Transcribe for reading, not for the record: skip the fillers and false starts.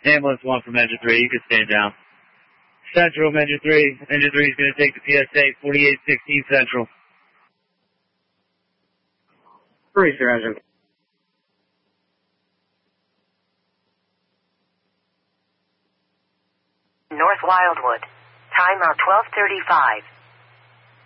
Ambulance 1 from Engine 3, you can stand down. Central, Engine 3. Engine 3 is going to take the PSA 4816 Central. Freeze your engine. North Wildwood. Time out 12:35.